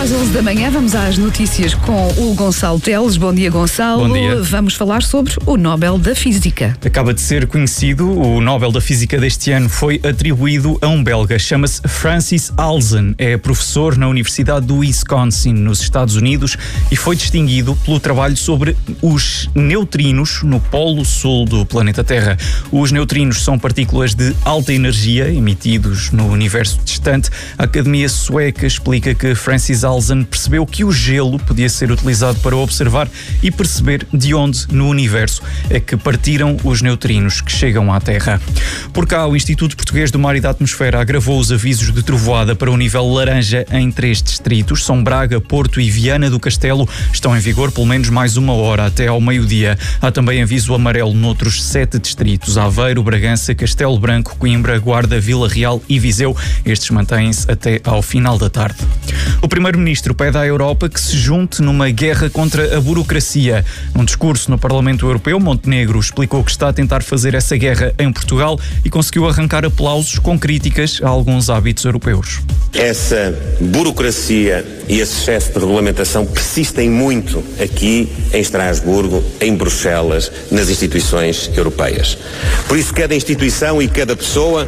às 11 da manhã, vamos às notícias com o Gonçalo Teles. Bom dia, Gonçalo. Bom dia. Vamos falar sobre o Nobel da Física. Acaba de ser conhecido, o Nobel da Física deste ano foi atribuído a um belga, chama-se Francis Alzen, é professor na Universidade do Wisconsin, nos Estados Unidos, e foi distinguido pelo trabalho sobre os neutrinos no polo sul do planeta Terra. Os neutrinos são partículas de alta energia emitidos no universo distante. A Academia Sueca explica que Francis Alzen percebeu que o gelo podia ser utilizado para observar e perceber de onde no universo é que partiram os neutrinos que chegam à Terra. Por cá, o Instituto Português do Mar e da Atmosfera agravou os avisos de trovoada para o nível laranja em 3 distritos. São Braga, Porto e Viana do Castelo. Estão em vigor pelo menos mais 1 hora, até ao meio-dia. Há também aviso amarelo noutros 7 distritos: Aveiro, Bragança, Castelo Branco, Coimbra, Guarda, Vila Real e Viseu. Estes mantêm-se até ao final da tarde. O primeiro-ministro pede à Europa que se junte numa guerra contra a burocracia. Num discurso no Parlamento Europeu, Montenegro explicou que está a tentar fazer essa guerra em Portugal e conseguiu arrancar aplausos com críticas a alguns hábitos europeus. Essa burocracia e esse excesso de regulamentação persistem muito aqui em Estrasburgo, em Bruxelas, nas instituições europeias. Por isso, cada instituição e cada pessoa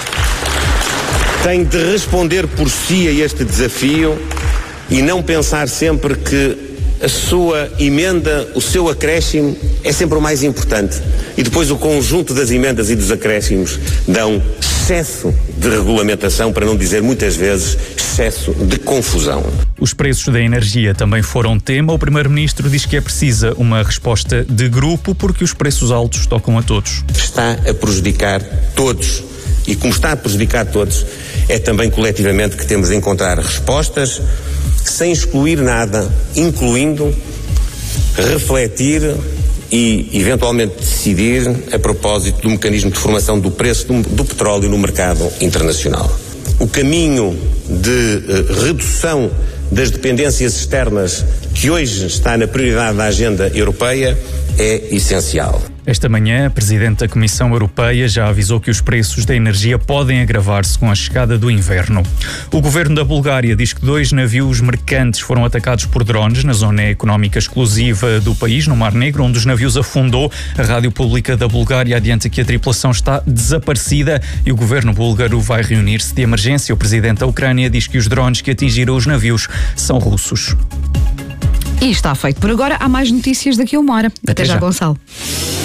tem de responder por si a este desafio e não pensar sempre que a sua emenda, o seu acréscimo é sempre o mais importante. E depois o conjunto das emendas e dos acréscimos dão excesso de regulamentação, para não dizer muitas vezes excesso de confusão. Os preços da energia também foram tema. O primeiro-ministro diz que é precisa uma resposta de grupo porque os preços altos tocam a todos. Está a prejudicar todos. E como está a prejudicar todos, é também coletivamente que temos de encontrar respostas sem excluir nada, incluindo refletir e eventualmente decidir a propósito do mecanismo de formação do preço do petróleo no mercado internacional. O caminho de redução das dependências externas, que hoje está na prioridade da agenda europeia, é essencial. Esta manhã, a Presidente da Comissão Europeia já avisou que os preços da energia podem agravar-se com a chegada do inverno. O governo da Bulgária diz que 2 navios mercantes foram atacados por drones na zona económica exclusiva do país, no Mar Negro. Um dos navios afundou. A Rádio Pública da Bulgária adianta que a tripulação está desaparecida e o governo búlgaro vai reunir-se de emergência. O Presidente da Ucrânia diz que os drones que atingiram os navios são russos. E está feito por agora. Há mais notícias daqui a 1 hora. Até já, Gonçalo.